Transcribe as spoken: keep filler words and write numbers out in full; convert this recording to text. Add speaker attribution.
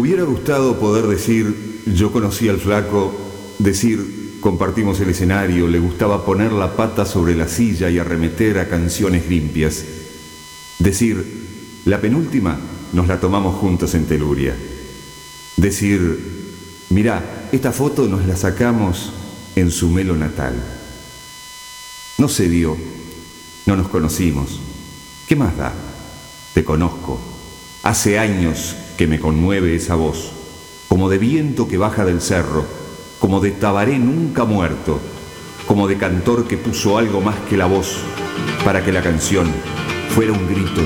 Speaker 1: hubiera gustado poder decir, yo conocí al flaco, decir, compartimos el escenario, le gustaba poner la pata sobre la silla y arremeter a canciones limpias. Decir, la penúltima nos la tomamos juntos en Teluria. Decir, mirá, esta foto nos la sacamos en su melo natal. No se dio, no nos conocimos. ¿Qué más da? Te conozco. Hace años que me conmueve esa voz, como de viento que baja del cerro, como de tabaré nunca muerto, como de cantor que puso algo más que la voz para que la canción fuera un grito